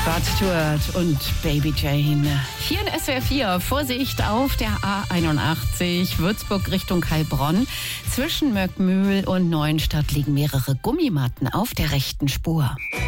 Rod Stewart und Baby Jane. Hier in SWR 4, Vorsicht auf der A81, Würzburg Richtung Heilbronn. Zwischen Möckmühl und Neuenstadt liegen mehrere Gummimatten auf der rechten Spur.